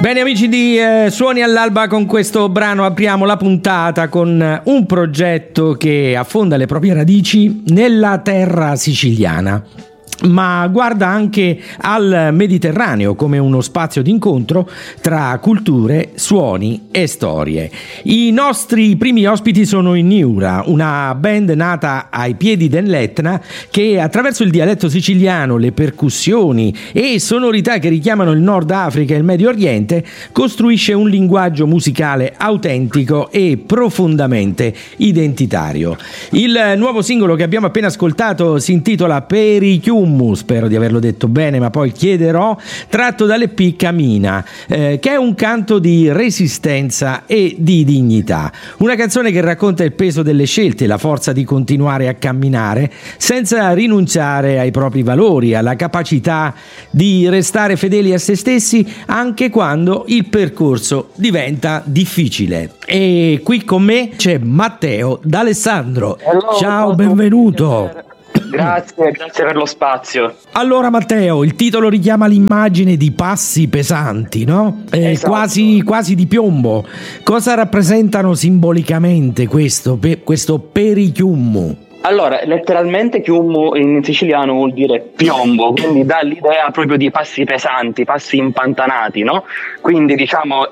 Bene amici di Suoni all'Alba, con questo brano apriamo la puntata con un progetto che affonda le proprie radici nella terra siciliana, ma guarda anche al Mediterraneo come uno spazio d'incontro tra culture, suoni e storie. I nostri primi ospiti sono i Niura, una band nata ai piedi dell'Etna che attraverso il dialetto siciliano, le percussioni e sonorità che richiamano il Nord Africa e il Medio Oriente costruisce un linguaggio musicale autentico e profondamente identitario. Il nuovo singolo che abbiamo appena ascoltato si intitola Perichium, spero di averlo detto bene, ma poi chiederò, tratto dall'EP Camina, che è un canto di resistenza e di dignità. Una canzone che racconta il peso delle scelte, la forza di continuare a camminare senza rinunciare ai propri valori, alla capacità di restare fedeli a se stessi anche quando il percorso diventa difficile. E qui con me c'è Matteo D'Alessandro. Hello, ciao, benvenuto. Grazie per lo spazio. Allora Matteo, il titolo richiama l'immagine di passi pesanti, no? Esatto. Quasi di piombo. Cosa rappresentano simbolicamente questo perichiummu? Allora, letteralmente chiummu in siciliano vuol dire piombo, quindi dà l'idea proprio di passi pesanti, passi impantanati, no? Quindi diciamo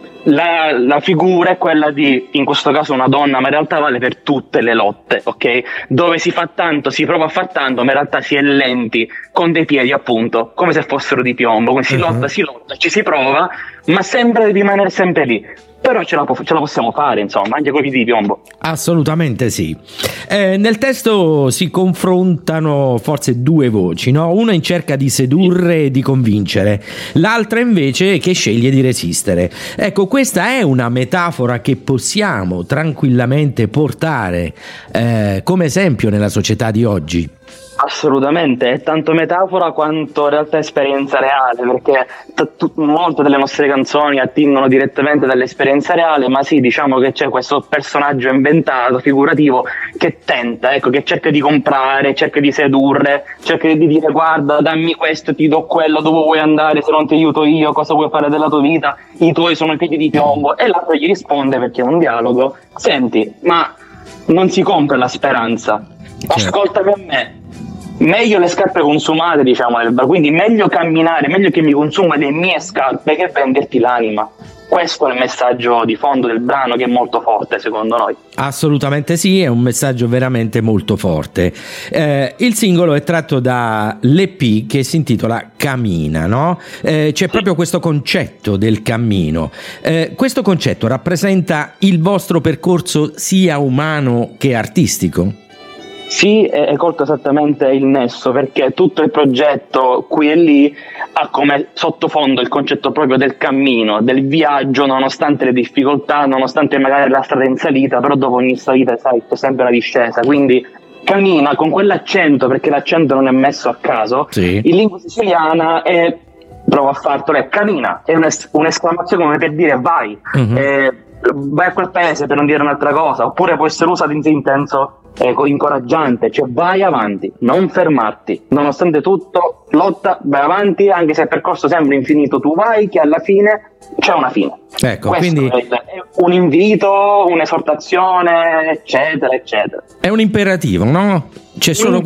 la figura è quella di, in questo caso una donna, ma in realtà vale per tutte le lotte, ok? Dove si fa tanto, si prova a far tanto, ma in realtà si è lenti, con dei piedi appunto, come se fossero di piombo, quindi si lotta, ci si prova, ma sembra di rimanere sempre lì. Però ce la possiamo fare, insomma, anche con i piedi di piombo. Assolutamente sì. Nel testo si confrontano forse due voci, no? Una in cerca di sedurre e di convincere, l'altra invece che sceglie di resistere. Ecco, questa è una metafora che possiamo tranquillamente portare come esempio nella società di oggi. Assolutamente, è tanto metafora quanto in realtà esperienza reale, perché molte delle nostre canzoni attingono direttamente dall'esperienza reale, ma sì, diciamo che c'è questo personaggio inventato, figurativo, che tenta, ecco, che cerca di comprare, cerca di sedurre, cerca di dire guarda, dammi questo, ti do quello, dove vuoi andare, se non ti aiuto io, cosa vuoi fare della tua vita, i tuoi sono i piedi di piombo, e l'altro gli risponde, perché è un dialogo, senti, ma non si compra la speranza, ascoltami a me. Meglio le scarpe consumate, diciamo, quindi meglio camminare, meglio che mi consuma le mie scarpe che venderti l'anima. Questo è il messaggio di fondo del brano, che è molto forte secondo noi. Assolutamente sì, è un messaggio veramente molto forte. Il singolo è tratto da l'EP che si intitola Camina, no? C'è proprio questo concetto del cammino. Questo concetto rappresenta il vostro percorso sia umano che artistico? Sì, è colto esattamente il nesso, perché tutto il progetto qui e lì ha come sottofondo il concetto proprio del cammino, del viaggio, nonostante le difficoltà, nonostante magari la strada in salita, però dopo ogni salita, sai, c'è sempre una discesa, quindi cammina con quell'accento, perché l'accento non è messo a caso, sì. In lingua siciliana è, provo a fartelo, è camina, è un'esclamazione come per dire vai, vai a quel paese, per non dire un'altra cosa, oppure può essere usato in senso incoraggiante, cioè vai avanti, non fermarti, nonostante tutto lotta, vai avanti, anche se il percorso sembra infinito, tu vai che alla fine c'è una fine. Ecco, questo quindi è un invito, un'esortazione, eccetera eccetera. È un imperativo, no? C'è solo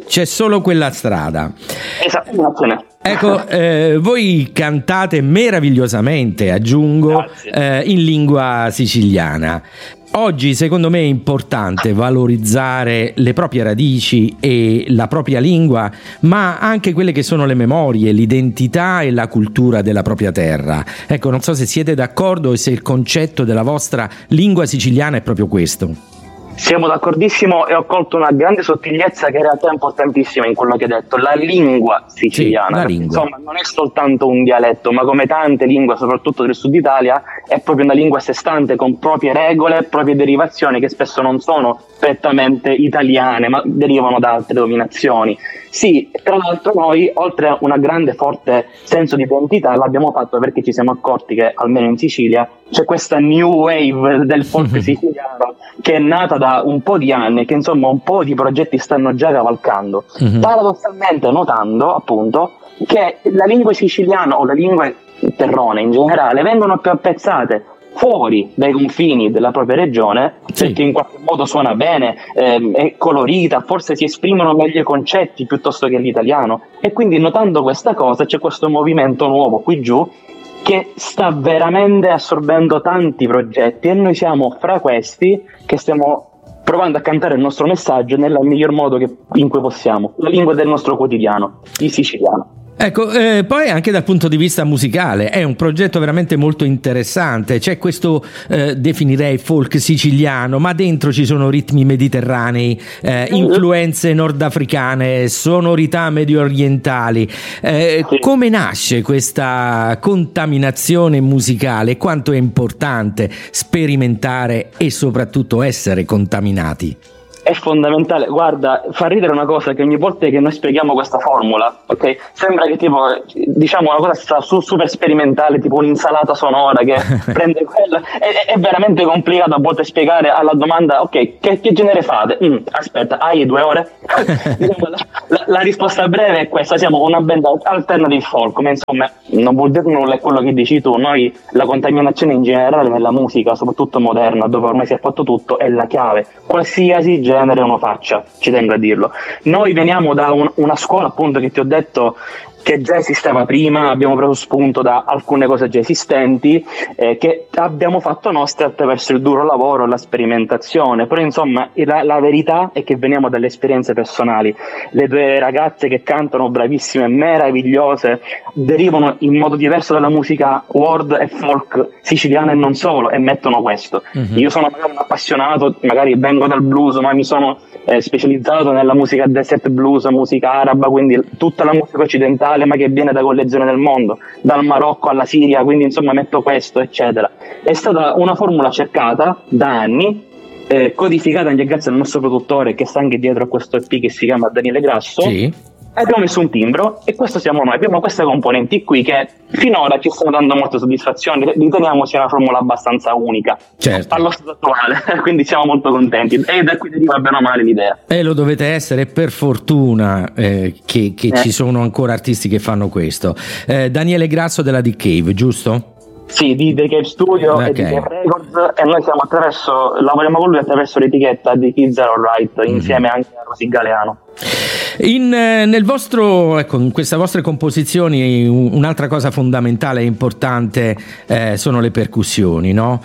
quella strada. Esatto. Ecco, voi cantate meravigliosamente, aggiungo, in lingua siciliana. Oggi secondo me è importante valorizzare le proprie radici e la propria lingua, ma anche quelle che sono le memorie, l'identità e la cultura della propria terra. Ecco, non so se siete d'accordo e se il concetto della vostra lingua siciliana è proprio questo. Siamo d'accordissimo, e ho colto una grande sottigliezza che in realtà è importantissima in quello che hai detto, la lingua siciliana. Sì, la lingua. Insomma, non è soltanto un dialetto, ma come tante lingue, soprattutto del sud Italia, è proprio una lingua a sé stante, con proprie regole, proprie derivazioni che spesso non sono prettamente italiane, ma derivano da altre dominazioni. Sì, tra l'altro noi, oltre a una grande forte senso di identità, l'abbiamo fatto perché ci siamo accorti che, almeno in Sicilia, c'è questa new wave del folk siciliano che è nata da da un po' di anni, che insomma un po' di progetti stanno già cavalcando, paradossalmente notando appunto che la lingua siciliana o le lingue terrone in generale vengono più apprezzate fuori dai confini della propria regione, perché in qualche modo suona bene, è colorita, forse si esprimono meglio i concetti piuttosto che l'italiano, e quindi notando questa cosa c'è questo movimento nuovo qui giù che sta veramente assorbendo tanti progetti, e noi siamo fra questi che stiamo provando a cantare il nostro messaggio nel miglior modo in cui possiamo, la lingua del nostro quotidiano, il siciliano. Ecco, poi anche dal punto di vista musicale è un progetto veramente molto interessante. C'è questo, definirei folk siciliano, ma dentro ci sono ritmi mediterranei, influenze nordafricane, sonorità medio orientali. Come nasce questa contaminazione musicale? Quanto è importante sperimentare e soprattutto essere contaminati? È fondamentale. Guarda, fa ridere una cosa, che ogni volta che noi spieghiamo questa formula, ok, sembra che tipo diciamo una cosa super sperimentale, tipo un'insalata sonora che prende quella, è veramente complicato a volte spiegare alla domanda ok, che genere fate? Aspetta, hai 2 ore? Diciamo, la risposta breve è questa: siamo una band alternative folk, ma insomma non vuol dire nulla, è quello che dici tu. Noi la contaminazione in generale nella musica, soprattutto moderna, dove ormai si è fatto tutto, è la chiave. Qualsiasi genere uno faccia, ci tengo a dirlo. Noi veniamo da una scuola, appunto, che ti ho detto che già esisteva prima, abbiamo preso spunto da alcune cose già esistenti, che abbiamo fatto nostre attraverso il duro lavoro e la sperimentazione. Però insomma la verità è che veniamo dalle esperienze personali. Le 2 ragazze che cantano, bravissime, meravigliose, derivano in modo diverso dalla musica world e folk siciliana e non solo, e mettono questo. Io sono magari un appassionato, magari vengo dal blues, ma mi sono specializzato nella musica desert blues, musica araba, quindi tutta la musica occidentale, ma che viene da quelle zone del mondo, dal Marocco alla Siria, quindi insomma metto questo, eccetera. È stata una formula cercata da anni, codificata anche grazie al nostro produttore che sta anche dietro a questo EP, che si chiama Daniele Grasso. Sì. Abbiamo messo un timbro, e questo siamo noi. Abbiamo queste componenti qui che finora ci stanno dando molte soddisfazioni, riteniamo sia una formula abbastanza unica, certo, allo stato attuale, quindi siamo molto contenti, e da qui deriva bene o male l'idea. E lo dovete essere, per fortuna che ci sono ancora artisti che fanno questo. Daniele Grasso della The Cave, giusto? Sì, di The Cave Studio, okay, e di Cave Records, e noi lavoriamo con lui attraverso l'etichetta di Kids Are Alright, insieme anche a Rosy Galeano. Nel vostro, ecco, in queste vostre composizioni un'altra cosa fondamentale e importante sono le percussioni, no?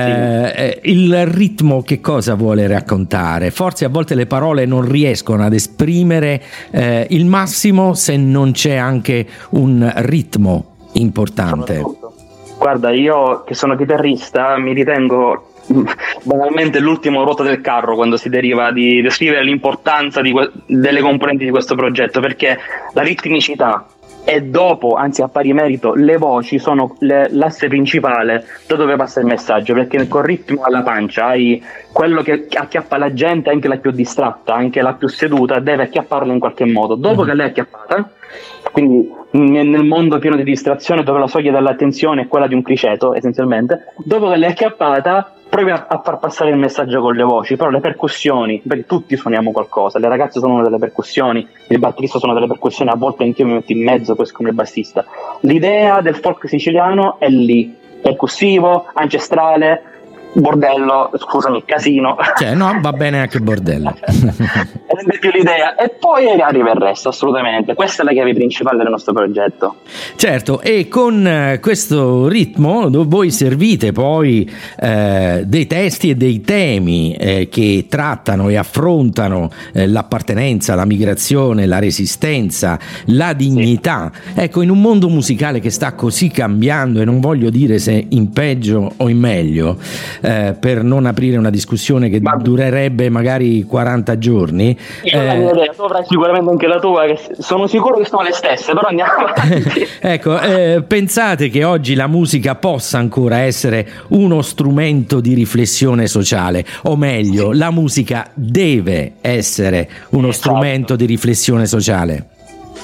Il ritmo che cosa vuole raccontare? Forse a volte le parole non riescono ad esprimere il massimo se non c'è anche un ritmo importante. Guarda, io che sono chitarrista mi ritengo banalmente l'ultimo ruota del carro quando si deriva di descrivere l'importanza delle componenti di questo progetto, perché la ritmicità e dopo, anzi a pari merito, le voci sono l'asse principale da dove passa il messaggio, perché col ritmo alla pancia hai quello che acchiappa la gente, anche la più distratta, anche la più seduta, deve acchiapparla in qualche modo. Dopo che l'hai acchiappata, quindi nel mondo pieno di distrazione, dove la soglia dell'attenzione è quella di un criceto essenzialmente, dopo che l'hai acchiappata provi a far passare il messaggio con le voci. Però le percussioni, perché tutti suoniamo qualcosa, le ragazze sono delle percussioni, il batterista suona delle percussioni, a volte anche io mi metto in mezzo così come il bassista. L'idea del folk siciliano è lì, percussivo, ancestrale, bordello, scusami, casino. Cioè, no, va bene anche bordello. È più l'idea, e poi arriva il resto, assolutamente. Questa è la chiave principale del nostro progetto. Certo, e con questo ritmo voi servite poi dei testi e dei temi che trattano e affrontano l'appartenenza, la migrazione, la resistenza, la dignità. Sì. Ecco, in un mondo musicale che sta così cambiando, e non voglio dire se in peggio o in meglio, per non aprire una discussione che durerebbe magari 40 giorni. Io la mia idea, tu avrai sicuramente anche la tua, che sono sicuro che sono le stesse, però andiamo avanti. Ecco, pensate che oggi la musica possa ancora essere uno strumento di riflessione sociale, o meglio, la musica deve essere uno strumento di riflessione sociale?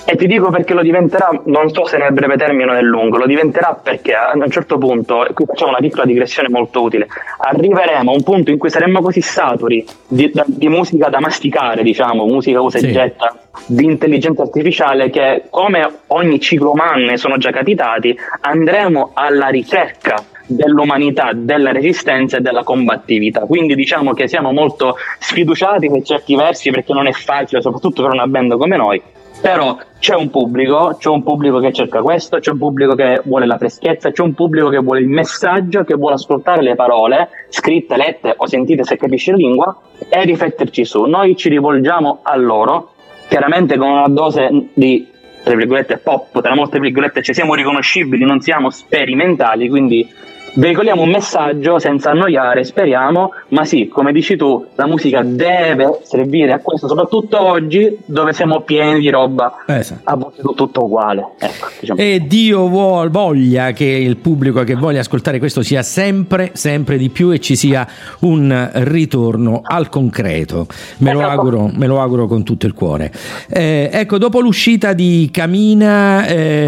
E ti dico perché lo diventerà, non so se nel breve termine o nel lungo, lo diventerà perché a un certo punto, e qui facciamo una piccola digressione molto utile, arriveremo a un punto in cui saremmo così saturi di musica da masticare, diciamo, musica usa e getta, di intelligenza artificiale, che come ogni ciclo umano, ne sono già capitati, andremo alla ricerca dell'umanità, della resistenza e della combattività. Quindi diciamo che siamo molto sfiduciati per certi versi, perché non è facile, soprattutto per una band come noi. Però c'è un pubblico che cerca questo, c'è un pubblico che vuole la freschezza, c'è un pubblico che vuole il messaggio, che vuole ascoltare le parole scritte, lette o sentite se capisce la lingua e rifletterci su. Noi ci rivolgiamo a loro, chiaramente con una dose di, tra virgolette, pop, tra molte virgolette, ci siamo riconoscibili, non siamo sperimentali, quindi veicoliamo un messaggio senza annoiare, speriamo, ma sì, come dici tu, la musica deve servire a questo, soprattutto oggi dove siamo pieni di roba, a volte tutto uguale. Ecco, diciamo. E Dio voglia che il pubblico che voglia ascoltare questo sia sempre di più e ci sia un ritorno al concreto. Me lo auguro con tutto il cuore. Ecco, dopo l'uscita di Camina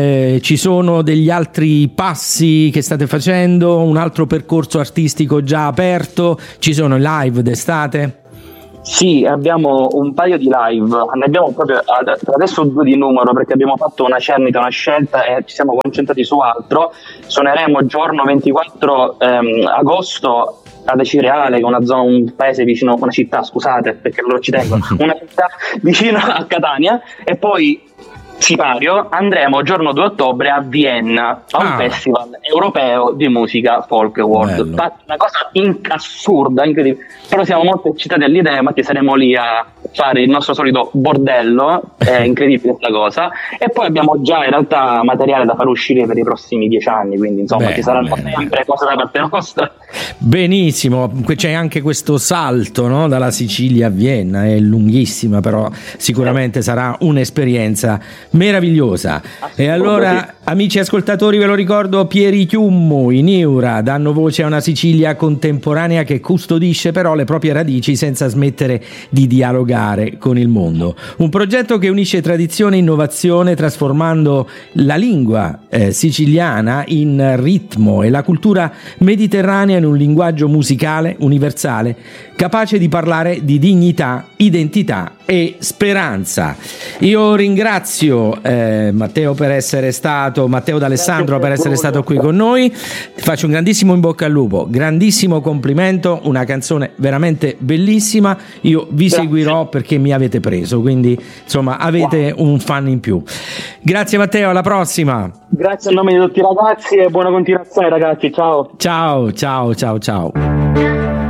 ci sono degli altri passi che state facendo? Un altro percorso artistico già aperto? Ci sono i live d'estate? Sì, abbiamo un paio di live, ne abbiamo proprio adesso 2 di numero, perché abbiamo fatto una cernita, una scelta e ci siamo concentrati su altro. Suoneremo giorno 24 agosto ad Acireale, che è una zona, un paese vicino, una città, scusate perché loro ci tengono, una città vicino a Catania, e poi Sipario andremo giorno 2 ottobre a Vienna a un festival europeo di musica folk world. Una cosa assurda, incredibile, però siamo molto eccitati all'idea, ma saremo lì a fare il nostro solito bordello, è incredibile questa cosa. E poi abbiamo già in realtà materiale da far uscire per i prossimi 10 anni, quindi insomma ci saranno sempre cose da parte nostra. Benissimo, c'è anche questo salto, no? Dalla Sicilia a Vienna, è lunghissima, però sicuramente sarà un'esperienza meravigliosa. E allora, amici ascoltatori, ve lo ricordo, Pieri Chiummu, i Niura danno voce a una Sicilia contemporanea che custodisce però le proprie radici senza smettere di dialogare con il mondo. Un progetto che unisce tradizione e innovazione, trasformando la lingua siciliana in ritmo e la cultura mediterranea in un linguaggio musicale universale, capace di parlare di dignità, identità e speranza. Io ringrazio Matteo D'Alessandro per essere stato qui con noi. Ti faccio un grandissimo in bocca al lupo, grandissimo complimento, una canzone veramente bellissima. Io vi seguirò perché mi avete preso, quindi insomma avete un fan in più. Grazie Matteo, alla prossima. Grazie a nome di tutti i ragazzi e buona continuazione ragazzi, ciao. Ciao.